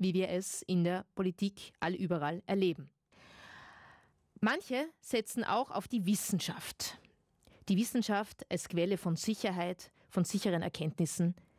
wie wir es in der Politik allüberall erleben. Manche setzen auch auf die Wissenschaft. Die Wissenschaft als Quelle von Sicherheit, von sicheren Erkenntnissen